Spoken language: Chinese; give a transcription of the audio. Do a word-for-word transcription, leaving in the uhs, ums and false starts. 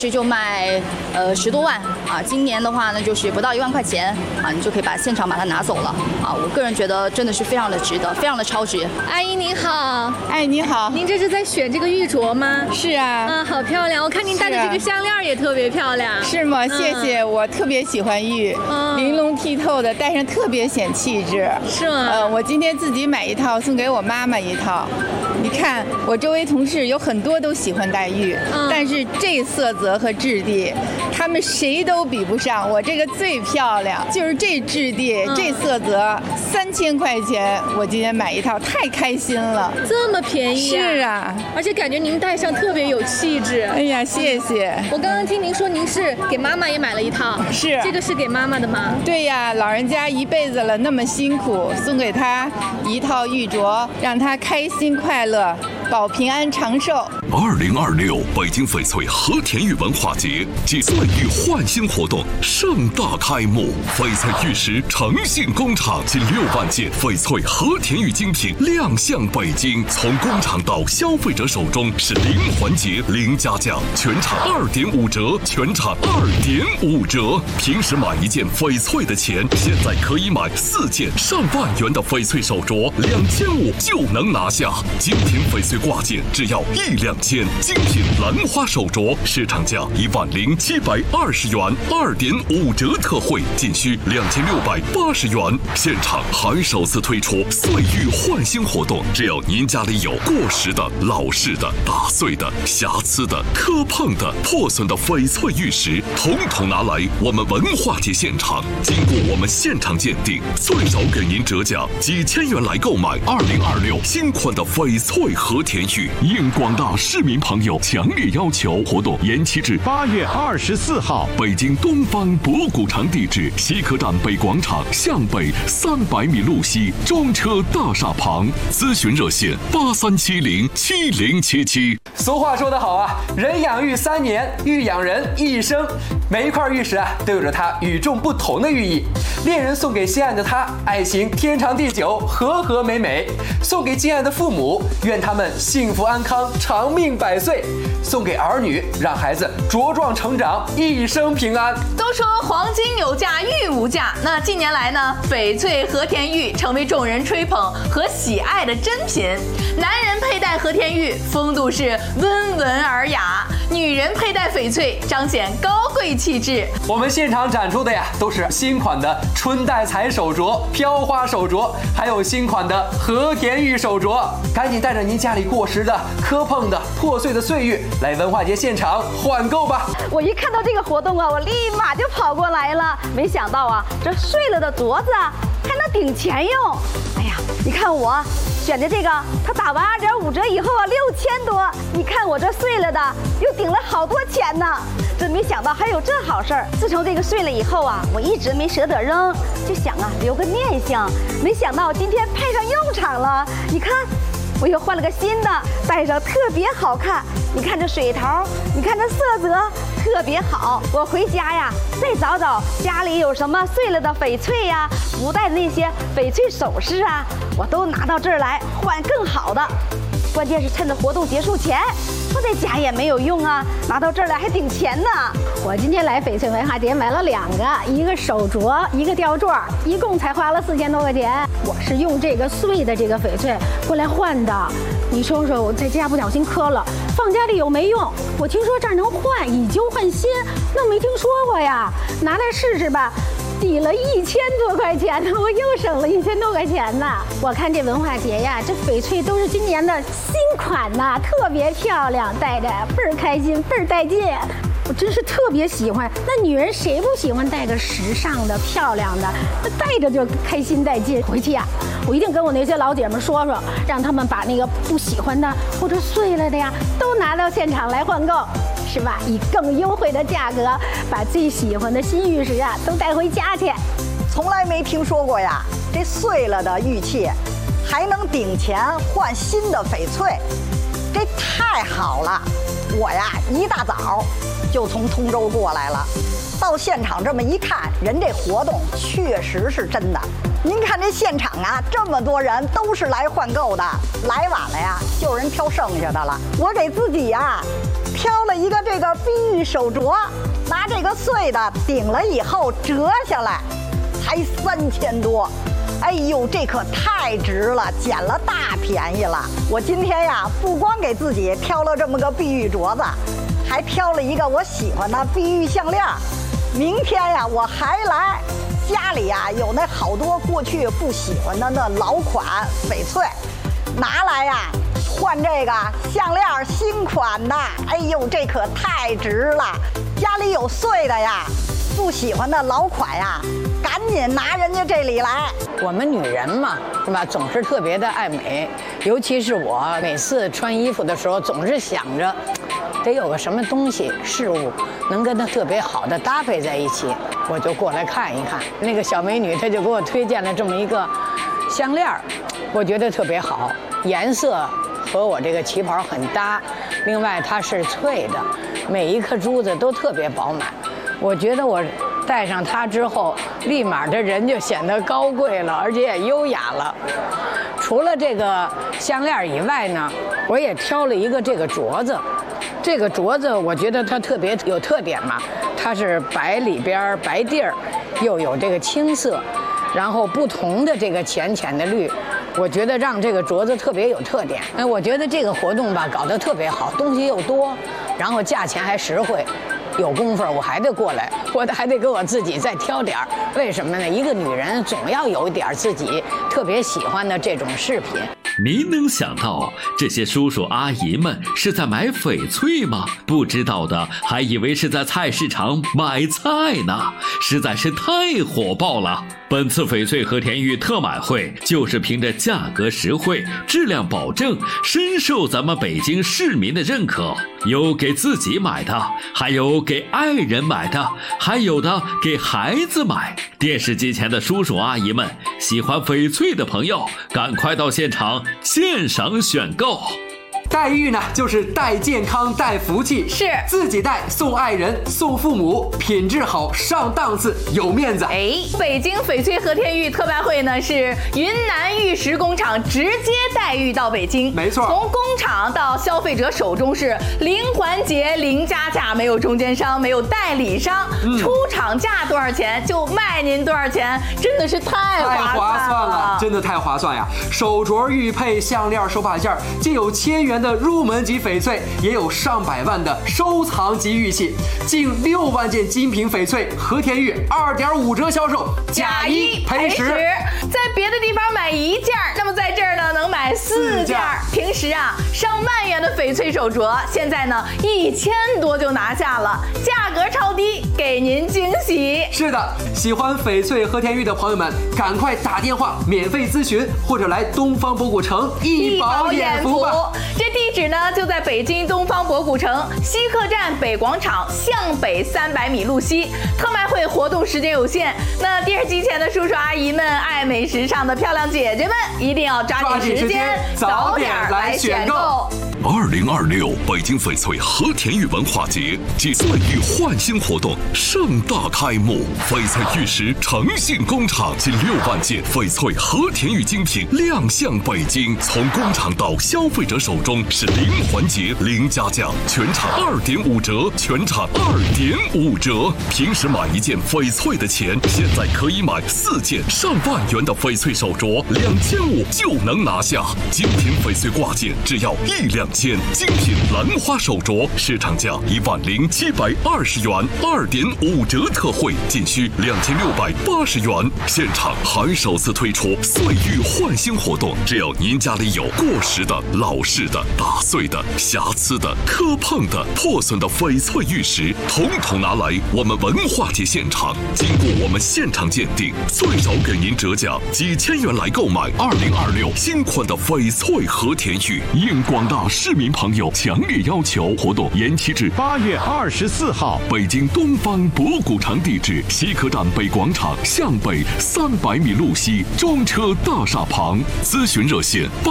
这就卖呃十多万啊，今年的话呢就是不到一万块钱啊，你就可以把现场把它拿走了啊。我个人觉得真的是非常的值得，非常的超值。 阿姨您好， 哎你好， 您这是在选这个玉镯吗？ 是啊， 啊好漂亮，我看您戴的这个项链也特别漂亮。 是吗？谢谢，嗯、我特别喜欢玉，嗯、玲珑剔透的，戴上特别显气质。 是吗？ 呃，我今天自己买一套，送给我妈妈一套。你看，我周围同事有很多都喜欢戴玉，嗯、但是这色泽和质地，他们谁都比不上。我这个最漂亮，就是这质地、嗯、这色泽，三千块钱，我今天买一套，太开心了。 这么便宜、 啊？是啊， 而且感觉您戴上特别有气质。 哎呀，谢谢。 我刚刚听您说您是给妈妈也买了一套， 是这个是给妈妈的吗？ 对呀，老人家一辈子了，那么辛苦，送给她一套玉镯，让她开心快乐，保平安长寿。 二零二六北京翡翠和田玉文化节暨岁玉焕新活动盛大开幕，翡翠玉石诚信工厂近六万件翡翠和田玉精品亮相北京，从工厂到消费者手中是零环节零加价，全场二点五折，全场二点五折。平时买一件翡翠的钱，现在可以买四件上万元的翡翠手镯，两千五就能拿下。精品翡翠挂件只要一两千，精品兰花手镯市场价一万零七百二十元，二点五折特惠，仅需两千六百八十元。现场还首次推出岁玉焕新活动，只要您家里有过时的、老式的、打碎的、瑕疵的、磕碰的、破损的翡翠玉石，统统拿来我们文化节现场，经过我们现场鉴定，最少给您折价几千元来购买二零二六新款的翡翠和田玉。应广大市民朋友强烈要求，活动延期至八月二十四号。 北京东方博古城地址：西客站北广场向北三百米路西中车大厦旁。咨询热线：八三七零七零七七。 俗话说得好啊，人养玉三年，玉养人一生。每一块玉石啊，都有着它与众不同的寓意。恋人送给心爱的他，爱情天长地久，和和美美；送给敬爱的父母，愿他们幸福安康，长命百岁；送给儿女，让孩子茁壮成长，一生平安。 都说黄金有价，玉无价。那近年来呢，翡翠和田玉成为众人吹捧和喜爱的珍品。男人佩戴和田玉，风度是温文尔雅；女人佩戴翡翠，彰显高贵气质。 我们现场展出的呀，都是新款的春带彩手镯、飘花手镯，还有新款的和田玉手镯。赶紧带着您家里过时的、磕碰的、破碎的岁玉来文化节现场换购吧！ 我一看到这个活动啊，我立马就跑过来了。没想到啊，这碎了的镯子啊，还能顶钱用。哎呀，你看我选的这个，它打完二点五折以后啊，六千多。你看我这碎了的，又顶了好多钱呢。真没想到还有这好事儿。自从这个碎了以后啊，我一直没舍得扔，就想啊留个念想。没想到今天派上用场了。你看，我又换了个新的，戴上特别好看。你看这水头，你看这色泽特别好。我回家呀，再找找家里有什么碎了的翡翠呀、不戴的那些翡翠首饰啊，我都拿到这儿来换更好的。关键是趁着活动结束前，放在家也没有用啊，拿到这儿来还顶钱呢。 我今天来翡翠文化节买了两个，一个手镯，一个吊坠，一共才花了四千多块钱。我是用这个碎的这个翡翠过来换的。你说说，我在家不小心磕了，放家里有没用。我听说这儿能换，以旧换新，那没听说过呀，拿来试试吧。抵了一千多块钱呢，我又省了一千多块钱呢。我看这文化节呀，这翡翠都是今年的新款呐，特别漂亮，戴着倍儿开心，倍儿带劲。我真是特别喜欢。那女人谁不喜欢戴个时尚的、漂亮的？那戴着就开心带劲。回去呀，我一定跟我那些老姐们说说，让他们把那个不喜欢的或者碎了的呀，都拿到现场来换购。是吧？以更优惠的价格，把最喜欢的新玉石啊都带回家去。 从来没听说过呀，这碎了的玉器还能顶钱换新的翡翠，这太好了！我呀一大早就从通州过来了，到现场这么一看，人这活动确实是真的。您看这现场啊，这么多人都是来换购的，来晚了呀，就有人挑剩下的了。我给自己呀挑了一个这个碧玉手镯，拿这个碎的顶了以后折下来，才三千多。哎呦，这可太值了，捡了大便宜了。我今天呀，不光给自己挑了这么个碧玉镯子，还挑了一个我喜欢的碧玉项链。明天呀，我还来。家里呀有那好多过去不喜欢的那老款翡翠，拿来呀换这个项链新款的。哎呦，这可太值了！家里有碎的呀，不喜欢的老款呀，赶紧拿人家这里来。 我们女人嘛，是吧？总是特别的爱美，尤其是我，每次穿衣服的时候，总是想着得有个什么东西事物能跟它特别好的搭配在一起，我就过来看一看。那个小美女她就给我推荐了这么一个项链，我觉得特别好，颜色和我这个旗袍很搭，另外它是脆的，每一颗珠子都特别饱满。我觉得我戴上它之后，立马这人就显得高贵了，而且也优雅了。除了这个项链以外呢，我也挑了一个这个镯子。这个镯子我觉得它特别有特点嘛，它是白里边白地儿，又有这个青色，然后不同的这个浅浅的绿，我觉得让这个镯子特别有特点。哎，我觉得这个活动吧搞得特别好，东西又多，然后价钱还实惠。有功夫我还得过来，我还得给我自己再挑点儿。为什么呢？一个女人总要有一点自己特别喜欢的这种饰品。 您能想到这些叔叔阿姨们是在买翡翠吗？不知道的还以为是在菜市场买菜呢，实在是太火爆了。本次翡翠和田玉特买会就是凭着价格实惠、质量保证，深受咱们北京市民的认可。有给自己买的，还有给爱人买的，还有的给孩子买。电视机前的叔叔阿姨们，喜欢翡翠的朋友，赶快到现场现赏选购。 带玉呢，就是带健康、带福气， 是自己带送爱人、送父母，品质好、上档次、有面子。 哎，北京翡翠和田玉特卖会呢，是云南玉石工厂直接带玉到北京， 没错， 从工厂到消费者手中是零环节、零加价，没有中间商，没有代理商，嗯、出厂价多少钱就卖您多少钱，真的是太划算了， 太划算了，真的太划算呀！手镯、玉佩、项链、手把件，既有千元的入门级翡翠，也有上百万的收藏级玉器，近六万件精品翡翠和田玉二点五折销售， 假一赔十。在别的地方买一件，那么在这儿呢能买四件。平时啊上万元的翡翠手镯，现在呢一千多就拿下了，价格超低，给您惊喜。 是的，喜欢翡翠和田玉的朋友们，赶快打电话免费咨询，或者来东方博古城一饱眼福吧。 这地址呢就在北京东方博古城西客站北广场向北三百米路西。特卖会活动时间有限，那电视机前的叔叔阿姨们、爱美时尚的漂亮姐姐们，一定要抓紧时间，早点来选购。 二零二六北京翡翠和田玉文化节暨岁玉焕新活动盛大开幕，翡翠玉石诚信工厂近六万件翡翠和田玉精品亮相北京，从工厂到消费者手中是零环节、零加价，全场二点五折，全场二点五折。平时买一件翡翠的钱，现在可以买四件上万元的翡翠手镯，两千五就能拿下。精品翡翠挂件只要一两。件精品兰花手镯，市场价一万零七百二十元，二点五折特惠，仅需两千六百八十元。现场还首次推出岁玉焕新活动，只要您家里有过时的、老式的、打碎的、瑕疵的、磕碰的、破损的翡翠玉石，统统拿来我们文化节现场，经过我们现场鉴定，最少给您折价几千元来购买二零二六新款的翡翠和田玉，应广大市民朋友强烈要求，活动延期至八月二十四号。北京东方博古城地址：西客站北广场向北三百米路西中车大厦旁。咨询热线：